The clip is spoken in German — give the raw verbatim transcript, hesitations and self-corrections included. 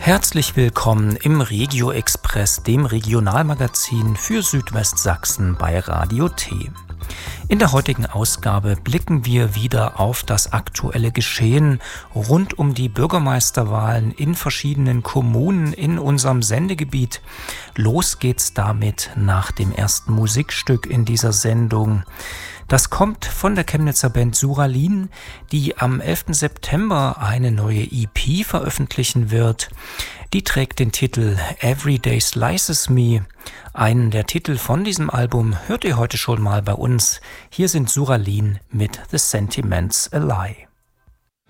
Herzlich willkommen im Regio Express, dem Regionalmagazin für Südwestsachsen bei Radio T. In der heutigen Ausgabe blicken wir wieder auf das aktuelle Geschehen rund um die Bürgermeisterwahlen in verschiedenen Kommunen in unserem Sendegebiet. Los geht's damit nach dem ersten Musikstück in dieser Sendung. Das kommt von der Chemnitzer Band Suralin, die am elften September eine neue E P veröffentlichen wird. Die trägt den Titel Every Day Slices Me. Einen der Titel von diesem Album hört ihr heute schon mal bei uns. Hier sind Suralin mit The Sentiments A Lie.